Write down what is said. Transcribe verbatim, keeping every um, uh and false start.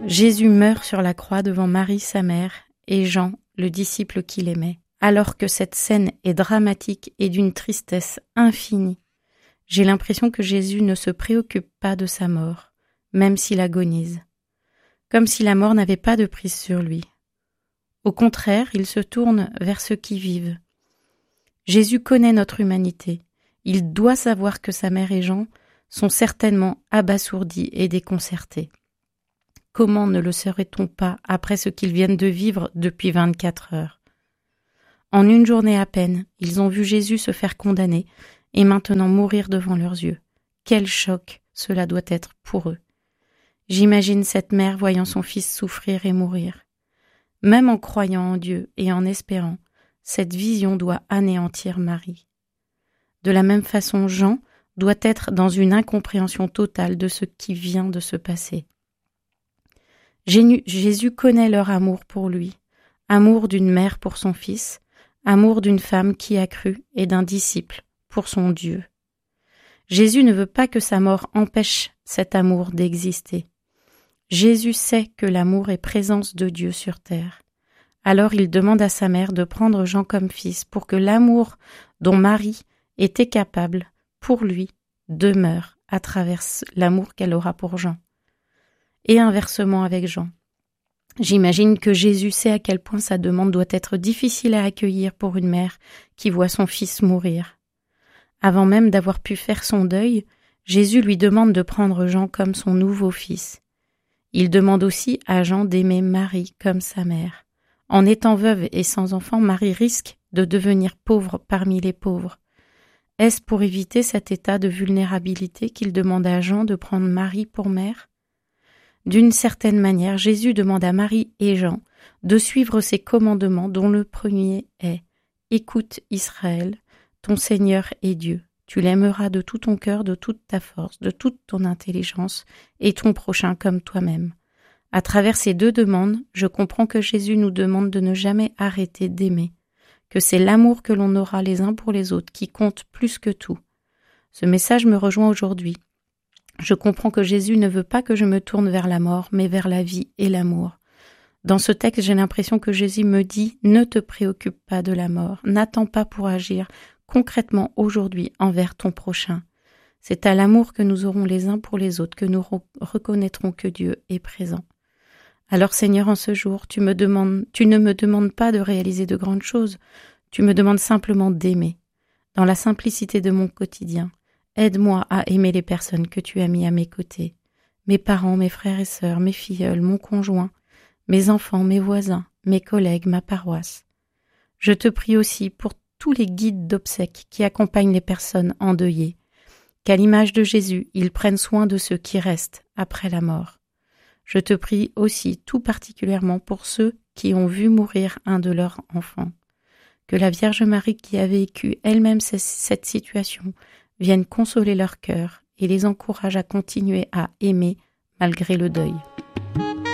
Jésus meurt sur la croix devant Marie, sa mère, et Jean, le disciple qu'il aimait. Alors que cette scène est dramatique et d'une tristesse infinie, j'ai l'impression que Jésus ne se préoccupe pas de sa mort, même s'il agonise, comme si la mort n'avait pas de prise sur lui. Au contraire, il se tourne vers ceux qui vivent. Jésus connaît notre humanité. Il doit savoir que sa mère et Jean sont certainement abasourdis et déconcertés. Comment ne le serait-on pas après ce qu'ils viennent de vivre depuis vingt-quatre heures? En une journée à peine, ils ont vu Jésus se faire condamner et maintenant mourir devant leurs yeux. Quel choc cela doit être pour eux. J'imagine cette mère voyant son fils souffrir et mourir. Même en croyant en Dieu et en espérant, cette vision doit anéantir Marie. De la même façon, Jean doit être dans une incompréhension totale de ce qui vient de se passer. Jésus connaît leur amour pour lui, amour d'une mère pour son fils, amour d'une femme qui a cru et d'un disciple pour son Dieu. Jésus ne veut pas que sa mort empêche cet amour d'exister. Jésus sait que l'amour est présence de Dieu sur terre. Alors il demande à sa mère de prendre Jean comme fils pour que l'amour dont Marie était capable pour lui demeure à travers l'amour qu'elle aura pour Jean. Et inversement avec Jean. J'imagine que Jésus sait à quel point sa demande doit être difficile à accueillir pour une mère qui voit son fils mourir. Avant même d'avoir pu faire son deuil, Jésus lui demande de prendre Jean comme son nouveau fils. Il demande aussi à Jean d'aimer Marie comme sa mère. En étant veuve et sans enfant, Marie risque de devenir pauvre parmi les pauvres. Est-ce pour éviter cet état de vulnérabilité qu'il demande à Jean de prendre Marie pour mère? D'une certaine manière, Jésus demande à Marie et Jean de suivre ses commandements dont le premier est « Écoute Israël, ton Seigneur est Dieu. Tu l'aimeras de tout ton cœur, de toute ta force, de toute ton intelligence et ton prochain comme toi-même. » À travers ces deux demandes, je comprends que Jésus nous demande de ne jamais arrêter d'aimer, que c'est l'amour que l'on aura les uns pour les autres qui compte plus que tout. Ce message me rejoint aujourd'hui. Je comprends que Jésus ne veut pas que je me tourne vers la mort, mais vers la vie et l'amour. Dans ce texte, j'ai l'impression que Jésus me dit « Ne te préoccupe pas de la mort, n'attends pas pour agir concrètement aujourd'hui envers ton prochain. C'est à l'amour que nous aurons les uns pour les autres que nous reconnaîtrons que Dieu est présent. » Alors Seigneur, en ce jour, tu me demandes, tu ne me demandes pas de réaliser de grandes choses, tu me demandes simplement d'aimer. Dans la simplicité de mon quotidien, aide-moi à aimer les personnes que tu as mis à mes côtés, mes parents, mes frères et sœurs, mes filleuls, mon conjoint, mes enfants, mes voisins, mes collègues, ma paroisse. Je te prie aussi pour tous les guides d'obsèques qui accompagnent les personnes endeuillées, qu'à l'image de Jésus, ils prennent soin de ceux qui restent après la mort. Je te prie aussi tout particulièrement pour ceux qui ont vu mourir un de leurs enfants. Que la Vierge Marie qui a vécu elle-même cette situation vienne consoler leur cœur et les encourage à continuer à aimer malgré le deuil.